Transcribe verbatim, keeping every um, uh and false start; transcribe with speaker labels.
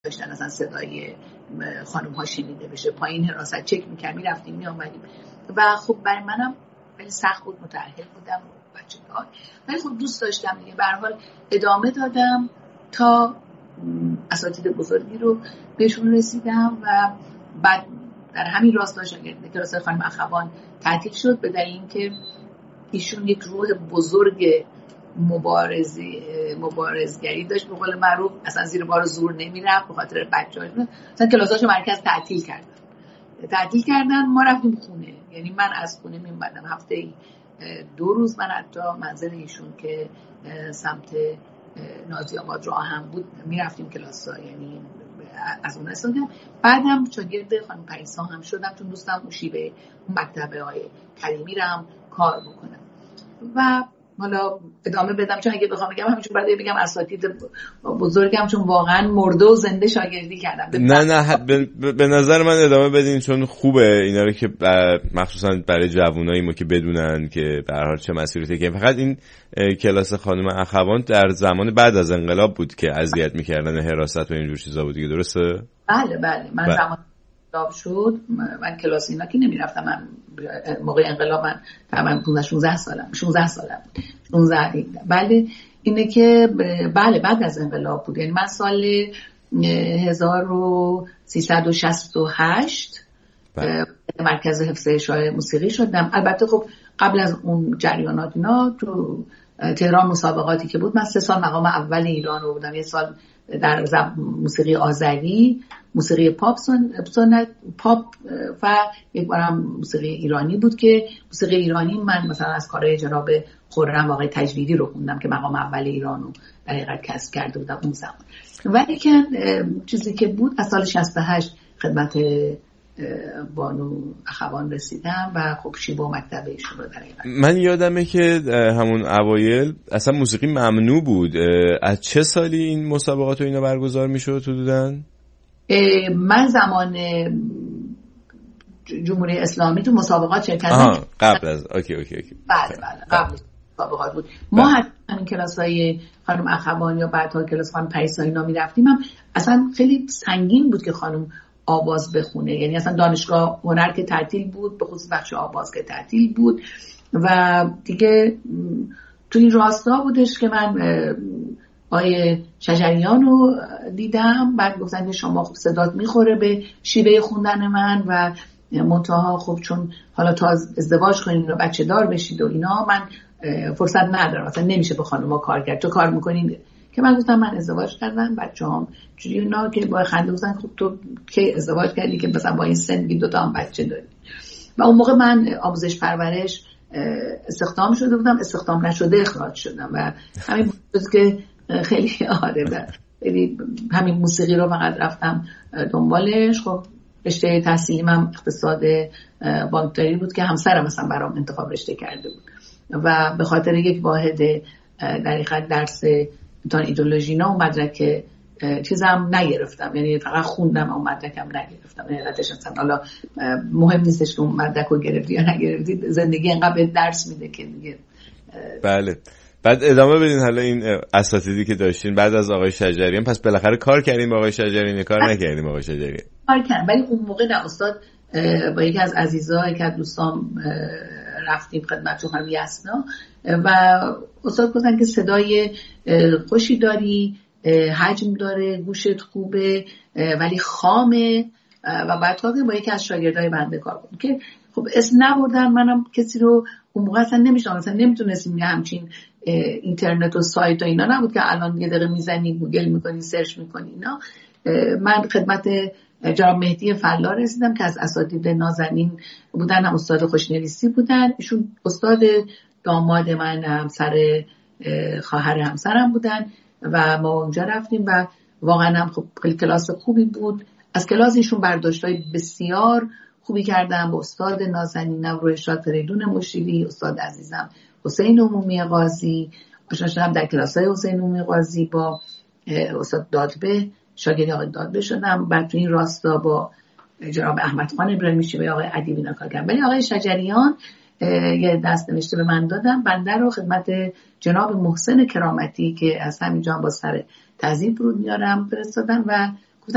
Speaker 1: داشتن اصلا صدای خانم ها شنیده بشه. پایین حراست چک میکرد، میرفتیم میامدیم و خب برای منم خیلی سخت بود، متأهل بودم بچگاه، ولی خب دوست داشتم دیگه. به هر حال ادامه دادم تا اساتید بزرگی رو بهشون رسیدم و بعد در همین راستا شاگرد کلاس خانم اخوان تعطیل شد به دلیل اینکه ایشون یک روح بزرگ مبارزی مبارزگری داشت، به قول معروف اصلا زیر بار زور نمیرفت به خاطر بچه‌هاش. مثلا کلاساشو مرکز تعطیل کردن تعطیل کردن ما رفتیم خونه، یعنی من از خونه میومدم هفته ای دو روز من حتی منزل ایشون که سمت نازی آباد راه هم بود میرفتیم کلاس‌ها، یعنی از اون استفاده. بعدم شاگرد خانم پریسا هم شدم چون دوستم شیوه مکتبه های کریمی رو هم کار بکنم و حالا ادامه بدم، چون اگه بخوام بگم همینجور بعد بگم اساتید بزرگم چون واقعا مرده و زنده شاگردی کردم.
Speaker 2: نه نه ب... به نظر من ادامه بدین چون خوبه اینا رو که مخصوصا برای جوونایی ما که بدونن که به هر حال چه مسیری که فقط این کلاس خانم اخوان در زمان بعد از انقلاب بود که اذیت می‌کردن، حراست و اینجور چیزا بود دیگه، درسته؟
Speaker 1: بله بله من ب... زمان انقلاب شد من کلاس اینا که نمیرفتم. من موقع انقلاب من تقریبا پانزده شانزده سالم شانزده سالم شانزده بله اینه که بله بعد از انقلاب بود، یعنی من سال هزار و سیصد و شصت و هشت مرکز حفظ اشاعه موسیقی شدم. البته خب قبل از اون جریانات اینا تو تهران مسابقاتی که بود من سه سال مقام اول ایران رو بودم، یه سال در موسیقی آذری، موسیقی پاپ سنت پاپ و یک بارم موسیقی ایرانی بود که موسیقی ایرانی من مثلا از کارهای جناب خرم آقای تجویدی رو خوندم که مقام اول ایران رو در حقیقت کسب کرده بودم اون زمان. ولی که چیزی که بود از سال شصت و هشت خدمت بانو اخوان رسیدم و خب شیبه مکتب ایشون رو در حقیقت.
Speaker 2: من یادمه که همون اوایل اصلا موسیقی ممنوع بود. از چه سالی این مسابقات و اینا برگزار میشد حدوداً؟
Speaker 1: من زمان جمهوری اسلامی تو مسابقات شرکت
Speaker 2: کردم. قبل از اوکی اوکی اوکی.
Speaker 1: بله بله قبل مسابقات بود. ما حتی همین کلاسای خانم اخوان یا بعدها کلاس خانم پریسا اینا میرفتیم هم اصلا خیلی سنگین بود که خانم آواز بخونه، یعنی اصلا دانشگاه هنر که تعطیل بود، به خصوص بخش آواز که تعطیل بود و دیگه تو این راستا بودش که من آقای شجریان رو دیدم. بعد گفتن که شما خب صدات میخوره به شیوه خوندن من و منتها خب چون حالا تا ازدواج کنین و بچه دار بشید و اینا من فرصت ندارم، اصلا نمیشه به خانوما کار کرد، تو کار میکنین که من گفتم من ازدواج کردم بچه‌ام جوری اونا که با خنده گفتن خب تو کی ازدواج کردی که مثلا با این سن دو تا هم بچه داری. و اون موقع من آموزش پرورش استخدام شده بودم، استخدام نشده اخراج شدم و همین بود که خیلی آره خیلی همین موسیقی رو فقط رفتم دنبالش. خب رشته تحصیلی من اقتصاد بانکداری بود که همسرم مثلا برام انتخاب رشته کرده بود و به خاطر یک واحد در حقیقت درس تا ایدئولوژینا و مدرک چیزم نگرفتم، یعنی فقط خوندم و مدرکم نگرفتم. یعنی حالتش مثلا حالا مهم نیستش که اون مدرک رو گرفتی یا نگرفتی، زندگی انقدر به درس میده که دیگه.
Speaker 2: بله بعد ادامه بدین حالا این اساتیدی که داشتین بعد از آقای شجریان. پس بالاخره کار کردیم با آقای شجریان، کار نکردیم با آقای شجریان؟
Speaker 1: کار کردم ولی اون موقع نه استاد با یکی از عزیزا یکی از دوستان رفتیم خدمت خانم یسنا و استاد گفتن که صدای خوشی داری، حجم داره، گوشت خوبه ولی خامه و بعد تا که با یکی از شاگردای بنده کار کنم که خب اسم نبردن. منم کسی رو اون موقع اصلا نمیشنم، اصلا نمیتونستیم همچین اینترنت و سایت و اینا نبود که الان یه دقیقه میزنی گوگل میکنی سرچ میکنی اینا. من خدمت جناب مهدی فلا رسیدم که از اساتید نازنین بودن، هم استاد خوشنویسی بودن، ایشون استاد داماد من همسر خواهر همسرم بودن و ما اونجا رفتیم و واقعا هم خب کلاس خوبی بود. از کلاس ایشون برداشتای بسیار خوبی کردم با استاد نازنینم روی ارشاد فریدون مشیری، استاد عزیزم حسین عمومی قاضی، آشنا شدم در کلاسای حسین عمومی قاضی با استاد دادبه، شاگرد آقای دادبه شدم. بعد تو این راستا با جناب احمد خان ابراهیمی شیوه آقای ادیبی کار کردم. ولی آقای شجریان یه دست نوشته به من دادم، بنده رو خدمت جناب محسن کرامتی که از همینجا با سر تعظیم فرود میارم فرستادم و